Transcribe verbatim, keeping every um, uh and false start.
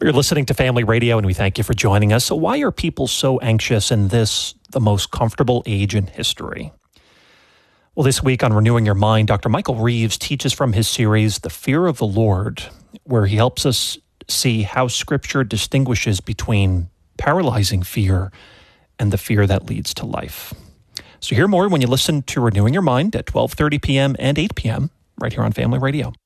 You're listening to Family Radio, and we thank you for joining us. So why are people so anxious in this, the most comfortable age in history? Well, this week on Renewing Your Mind, Doctor Michael Reeves teaches from his series, The Fear of the Lord, where he helps us see how Scripture distinguishes between paralyzing fear and the fear that leads to life. So hear more when you listen to Renewing Your Mind at twelve thirty p.m. and eight p.m. right here on Family Radio.